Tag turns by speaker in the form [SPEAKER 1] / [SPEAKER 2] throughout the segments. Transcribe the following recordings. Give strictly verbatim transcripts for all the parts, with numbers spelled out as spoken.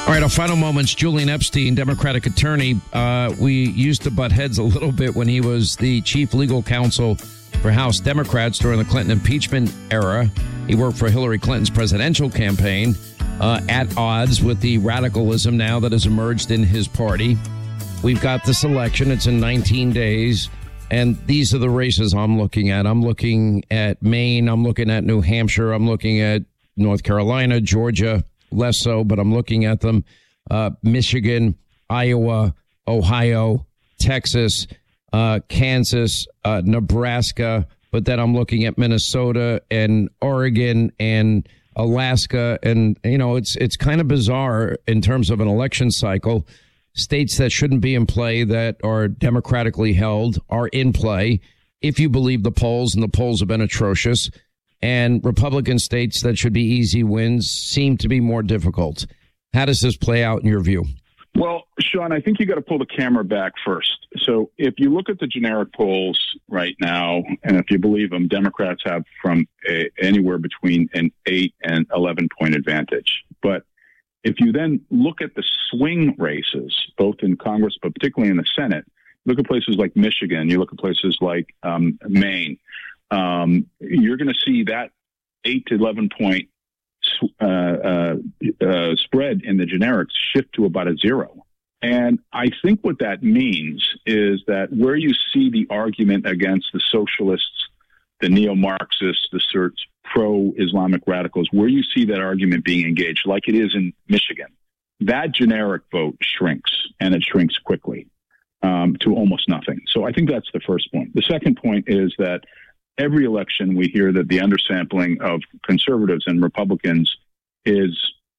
[SPEAKER 1] All right, our final moments. Julian Epstein, Democratic attorney. Uh, we used to butt heads a little bit when he was the chief legal counsel for House Democrats during the Clinton impeachment era. He worked for Hillary Clinton's presidential campaign, uh, at odds with the radicalism now that has emerged in his party. We've got this election. It's in nineteen days. And these are the races I'm looking at. I'm looking at Maine. I'm looking at New Hampshire. I'm looking at North Carolina, Georgia. Less so, but I'm looking at them. Uh, Michigan, Iowa, Ohio, Texas, uh, Kansas, uh, Nebraska. But then I'm looking at Minnesota and Oregon and Alaska. And, you know, it's it's kind of bizarre in terms of an election cycle. States that shouldn't be in play, that are democratically held, are in play, if you believe the polls, and the polls have been atrocious. And Republican states that should be easy wins seem to be more difficult. How does this play out in your view?
[SPEAKER 2] Well, Sean, I think you got to pull the camera back first. So if you look at the generic polls right now, and if you believe them, Democrats have from a, anywhere between an eight and eleven point advantage. But if you then look at the swing races, both in Congress, but particularly in the Senate, look at places like Michigan, you look at places like um, Maine, Um, you're going to see that eight to eleven point uh, uh, uh, spread in the generics shift to about a zero. And I think what that means is that where you see the argument against the socialists, the neo-Marxists, the certs, pro-Islamic radicals, where you see that argument being engaged, like it is in Michigan, that generic vote shrinks, and it shrinks quickly um, to almost nothing. So I think that's the first point. The second point is that every election, we hear that the undersampling of conservatives and Republicans is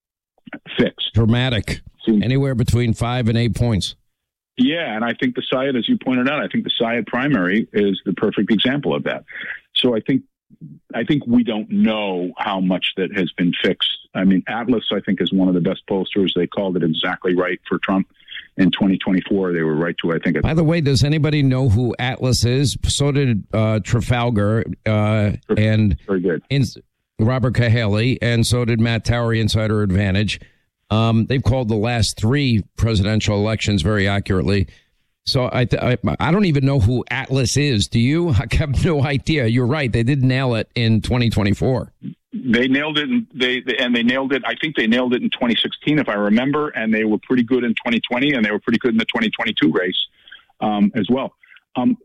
[SPEAKER 2] fixed.
[SPEAKER 1] Dramatic. Anywhere between five and eight points.
[SPEAKER 2] Yeah, and I think the Syed, as you pointed out, I think the Syed primary is the perfect example of that. So I think I think we don't know how much that has been fixed. I mean, Atlas, I think, is one of the best pollsters. They called it exactly right for Trump. In twenty twenty-four, they were right to, I think.
[SPEAKER 1] By the way, does anybody know who Atlas is? So did uh, Trafalgar uh, and
[SPEAKER 2] Very good.
[SPEAKER 1] In, Robert Cahaly, and so did Matt Towery, Insider Advantage. Um, they've called the last three presidential elections very accurately. So I, th- I I don't even know who Atlas is. Do you? I have no idea. You're right. They did nail it in twenty twenty-four.
[SPEAKER 2] They nailed it, and they, they and they nailed it. I think they nailed it in twenty sixteen, if I remember, and they were pretty good in twenty twenty, and they were pretty good in the twenty twenty-two race um, as well. Um,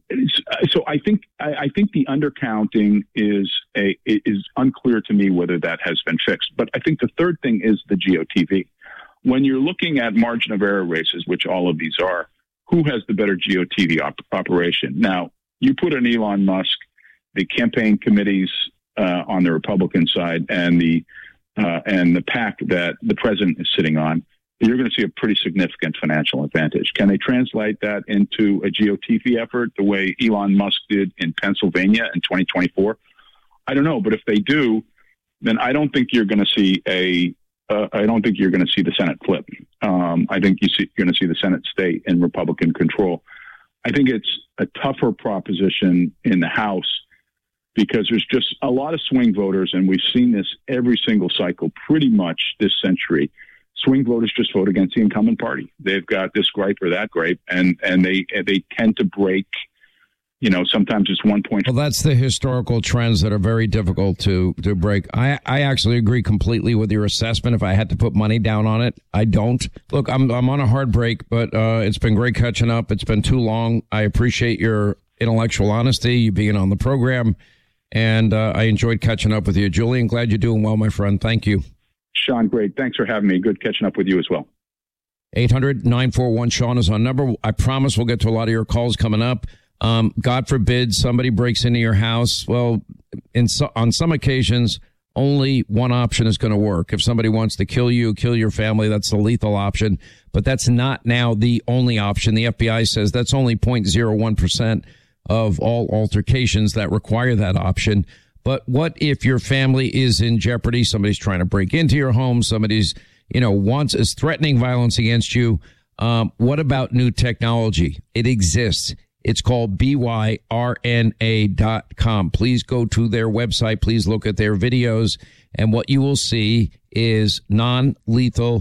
[SPEAKER 2] so I think I, I think the undercounting is a is unclear to me whether that has been fixed. But I think the third thing is the G O T V. When you're looking at margin of error races, which all of these are, who has the better G O T V op- operation? Now, you put an Elon Musk, the campaign committees Uh, on the Republican side, and the uh, and the PAC that the president is sitting on, you're going to see a pretty significant financial advantage. Can they translate that into a G O T V effort the way Elon Musk did in Pennsylvania in twenty twenty-four? I don't know, but if they do, then I don't think you're going to see a. Uh, I don't think you're going to see the Senate flip. Um, I think you see, you're going to see the Senate stay in Republican control. I think it's a tougher proposition in the House, because there's just a lot of swing voters, and we've seen this every single cycle pretty much this century. Swing voters just vote against the incumbent party. They've got this gripe or that gripe, and, and they they tend to break, you know, sometimes it's one point.
[SPEAKER 1] Well, that's the historical trends that are very difficult to, to break. I, I actually agree completely with your assessment. If I had to put money down on it, I don't. Look, I'm I'm on a hard break, but uh, it's been great catching up. It's been too long. I appreciate your intellectual honesty, you being on the program. And uh, I enjoyed catching up with you. Julian, glad you're doing well, my friend. Thank you.
[SPEAKER 2] Sean, great. Thanks for having me. Good catching up with you as well.
[SPEAKER 1] eight hundred nine four one Sean is our number. I promise we'll get to a lot of your calls coming up. Um, God forbid somebody breaks into your house. Well, in so, on some occasions, only one option is going to work. If somebody wants to kill you, kill your family, that's the lethal option. But that's not now the only option. The F B I says that's only zero point zero one percent of all altercations that require that option. But what if your family is in jeopardy? Somebody's trying to break into your home. Somebody's, you know, wants is threatening violence against you. Um, what about new technology? It exists. It's called B Y R N A dot com. Please go to their website. Please look at their videos. And what you will see is non-lethal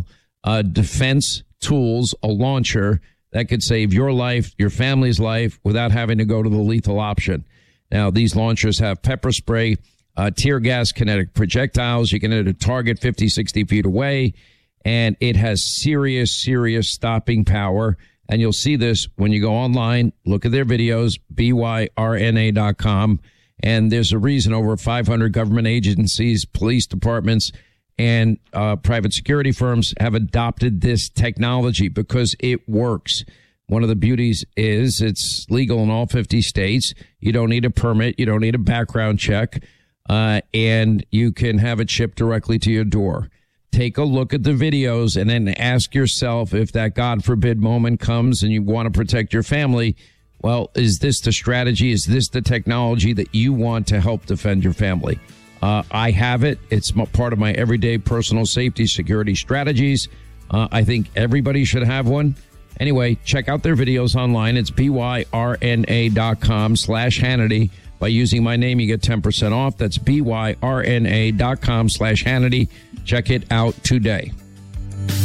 [SPEAKER 1] uh, defense tools, a launcher that could save your life, your family's life, without having to go to the lethal option. Now, these launchers have pepper spray, uh, tear gas, kinetic projectiles. You can hit a target fifty, sixty feet away, and it has serious, serious stopping power. And you'll see this when you go online, look at their videos, B Y R N A dot com. And there's a reason over five hundred government agencies, police departments, and uh, private security firms have adopted this technology because it works. One of the beauties is it's legal in all fifty states. You don't need a permit. You don't need a background check. Uh, and you can have it shipped directly to your door. Take a look at the videos and then ask yourself, if that God forbid moment comes and you want to protect your family, well, is this the strategy? Is this the technology that you want to help defend your family? Uh, I have it. It's part of my everyday personal safety security strategies. Uh, I think everybody should have one. Anyway, check out their videos online. It's B Y R N A dot com slash Hannity. By using my name, you get ten percent off. That's B Y R N A dot com slash Hannity. Check it out today.